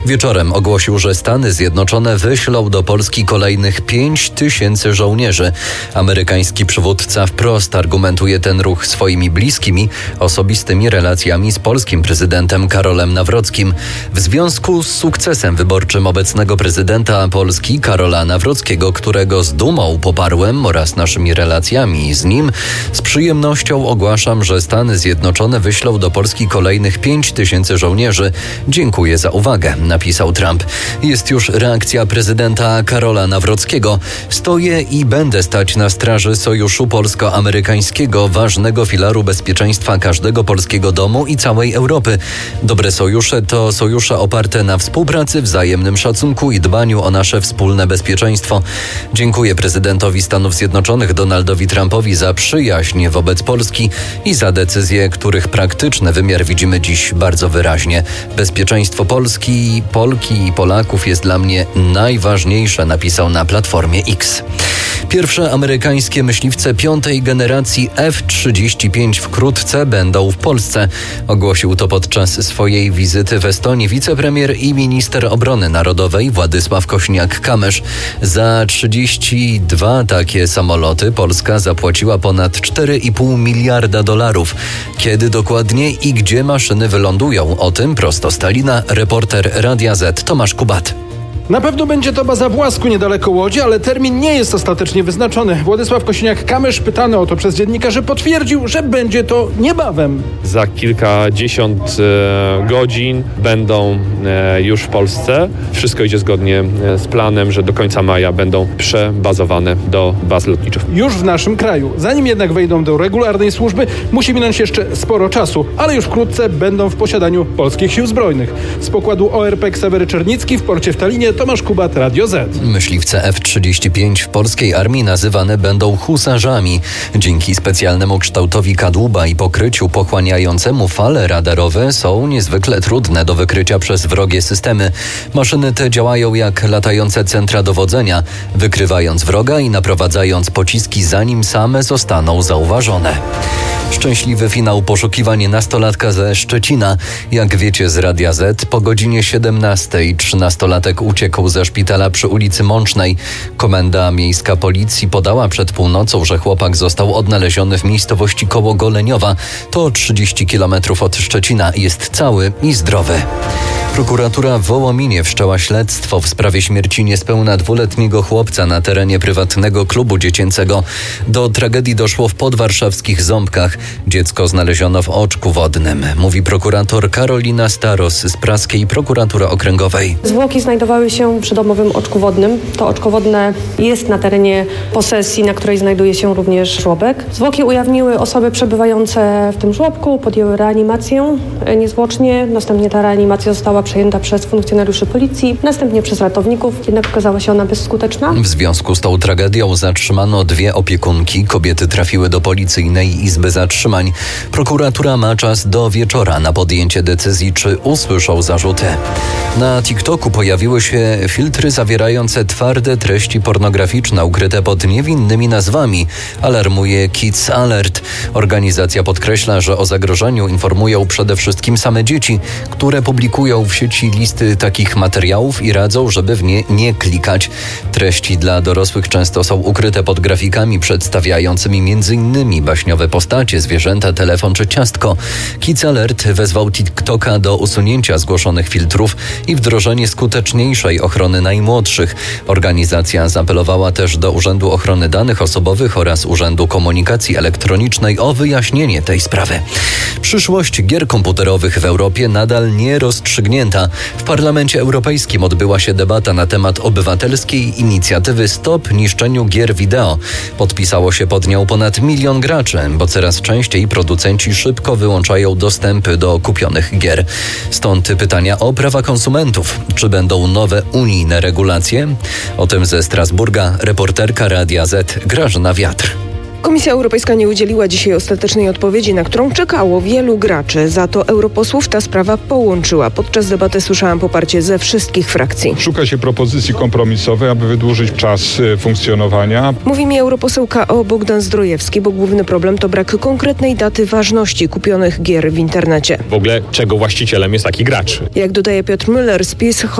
Wieczorem ogłosił, że Stany Zjednoczone wyślą do Polski kolejnych 5000 żołnierzy. Amerykański przywódca wprost argumentuje ten ruch swoimi bliskimi, osobistymi relacjami z polskim prezydentem Karolem Nawrockim. W związku z sukcesem wyborczym obecnego prezydenta Polski Karola Nawrockiego, którego z dumą poparłem, oraz naszymi relacjami z nim, z przyjemnością ogłaszam, że Stany Zjednoczone wyślą do Polski kolejnych 5000 żołnierzy. Dziękuję za uwagę, napisał Trump. Jest już reakcja prezydenta Karola Nawrockiego. Stoję i będę stać na straży sojuszu polsko-amerykańskiego, ważnego filaru bezpieczeństwa każdego polskiego domu i całej Europy. Dobre sojusze to sojusze oparte na współpracy, wzajemnym szacunku i dbaniu o nasze wspólne bezpieczeństwo. Dziękuję prezydentowi Stanów Zjednoczonych Donaldowi Trumpowi za przyjaźń wobec Polski i za decyzje, których praktyczny wymiar widzimy dziś bardzo wyraźnie. Bezpieczeństwo Polski, Polki i Polaków jest dla mnie najważniejsze, napisał na Platformie X. Pierwsze amerykańskie myśliwce piątej generacji F-35 wkrótce będą w Polsce. Ogłosił to podczas swojej wizyty w Estonii wicepremier i minister obrony narodowej Władysław Kośniak-Kamysz. Za 32 takie samoloty Polska zapłaciła ponad $4,5 miliarda. Kiedy dokładnie i gdzie maszyny wylądują? O tym prosto z Tallina reporter Radia Z Tomasz Kubat. Na pewno będzie to baza w Łasku niedaleko Łodzi, ale termin nie jest ostatecznie wyznaczony. Władysław Kosiniak-Kamysz, pytany o to przez dziennikarzy, potwierdził, że będzie to niebawem. Za kilkadziesiąt godzin będą już w Polsce. Wszystko idzie zgodnie z planem, że do końca maja będą przebazowane do baz lotniczych. Już w naszym kraju. Zanim jednak wejdą do regularnej służby, musi minąć jeszcze sporo czasu, ale już wkrótce będą w posiadaniu polskich sił zbrojnych. Z pokładu ORP Ksawery Czernicki w porcie w Tallinie Tomasz Kubat, Radio Z. Myśliwce F-35 w polskiej armii nazywane będą husarzami. Dzięki specjalnemu kształtowi kadłuba i pokryciu pochłaniającemu fale radarowe są niezwykle trudne do wykrycia przez wrogie systemy. Maszyny te działają jak latające centra dowodzenia, wykrywając wroga i naprowadzając pociski, zanim same zostaną zauważone. Szczęśliwy finał poszukiwań nastolatka ze Szczecina. Jak wiecie z Radia Z, po godzinie 17:00 13-latek uciekł ze szpitala przy ulicy Mącznej. Komenda miejska policji podała przed północą, że chłopak został odnaleziony w miejscowości koło Goleniowa. To 30 km od Szczecina. Jest cały i zdrowy. Prokuratura w Wołominie wszczęła śledztwo w sprawie śmierci niespełna 2-letniego chłopca na terenie prywatnego klubu dziecięcego. Do tragedii doszło w podwarszawskich Ząbkach. Dziecko znaleziono w oczku wodnym, mówi prokurator Karolina Staros z praskiej prokuratury okręgowej. Zwłoki znajdowały się przy domowym oczku wodnym. To oczko wodne jest na terenie posesji, na której znajduje się również żłobek. Zwłoki ujawniły osoby przebywające w tym żłobku, podjęły reanimację niezwłocznie. Następnie ta reanimacja została przejęta przez funkcjonariuszy policji, następnie przez ratowników, jednak okazała się ona bezskuteczna. W związku z tą tragedią zatrzymano 2 opiekunki. Kobiety trafiły do policyjnej izby zatrzymań. Prokuratura ma czas do wieczora na podjęcie decyzji, czy usłyszą zarzuty. Na TikToku pojawiły się filtry zawierające twarde treści pornograficzne ukryte pod niewinnymi nazwami, alarmuje Kids Alert. Organizacja podkreśla, że o zagrożeniu informują przede wszystkim same dzieci, które publikują w sieci listy takich materiałów i radzą, żeby w nie nie klikać. Treści dla dorosłych często są ukryte pod grafikami przedstawiającymi m.in. baśniowe postacie, zwierzęta, telefon czy ciastko. Kids Alert wezwał TikToka do usunięcia zgłoszonych filtrów i wdrożenie skuteczniejszej ochrony najmłodszych. Organizacja zaapelowała też do Urzędu Ochrony Danych Osobowych oraz Urzędu Komunikacji Elektronicznej o wyjaśnienie tej sprawy. Przyszłość gier komputerowych w Europie nadal nie rozstrzygnięta. W Parlamencie Europejskim odbyła się debata na temat obywatelskiej inicjatywy Stop niszczeniu gier wideo. Podpisało się pod nią ponad 1 milion graczy, bo coraz częściej producenci szybko wyłączają dostępy do kupionych gier. Stąd pytania o prawa konsumentów. Czy będą nowe unijne regulacje? O tym ze Strasburga reporterka Radia Z Grażyna Wiatr. Komisja Europejska nie udzieliła dzisiaj ostatecznej odpowiedzi, na którą czekało wielu graczy. Za to europosłów ta sprawa połączyła. Podczas debaty słyszałam poparcie ze wszystkich frakcji. Szuka się propozycji kompromisowej, aby wydłużyć czas funkcjonowania. Mówi mi europoseł KO Bogdan Zdrojewski, bo główny problem to brak konkretnej daty ważności kupionych gier w internecie. W ogóle czego właścicielem jest taki gracz? Jak dodaje Piotr Müller z PiS,